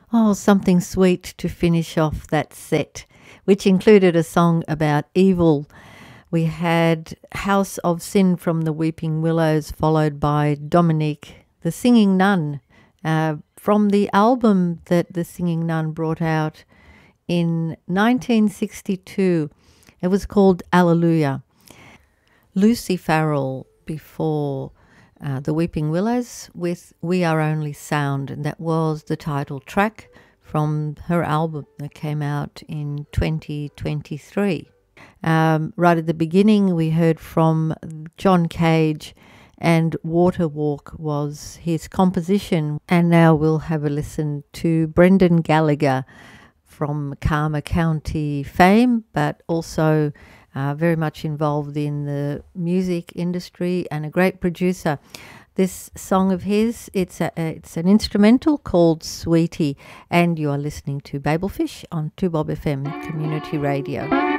Oh, something sweet to finish off that set, which included a song about evil. We had House of Sin from the Weeping Willows, followed by Dominique, the Singing Nun, from the album that the Singing Nun brought out in 1962. It was called Alleluia. Lucy Farrell before the Weeping Willows with We Are Only Sound, and that was the title track from her album that came out in 2023. Right at the beginning, we heard from John Cage, and Water Walk was his composition. And now we'll have a listen to Brendan Gallagher from Karma County fame, but also very much involved in the music industry and a great producer. This song of his, it's an instrumental called Sweetie, and you are listening to Babelfish on 2Bob FM Community Radio.